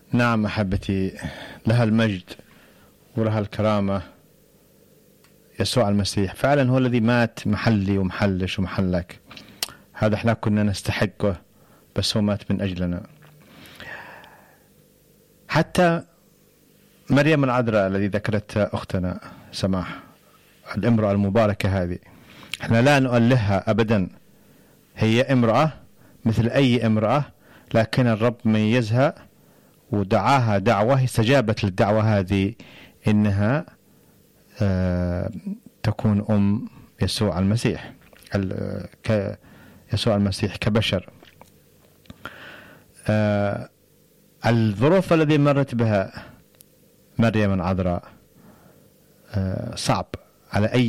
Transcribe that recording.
نعم أحبتي، لها المجد ولها الكرامة. يسوع المسيح فعلا هو الذي مات محلي ومحلش ومحلك. هذا احنا كنا نستحقه، بس هو مات من أجلنا. حتى مريم العذراء الذي ذكرت أختنا سماح، الامرأة المباركة هذه، احنا لا نؤلهها أبدا. هي امرأة مثل أي امرأة، لكن الرب ميزها ودعاها دعوة، استجابت للدعوة هذه إنها تكون أم يسوع المسيح، يسوع المسيح كبشر. الظروف التي مرت بها مريم العذراء صعب على أي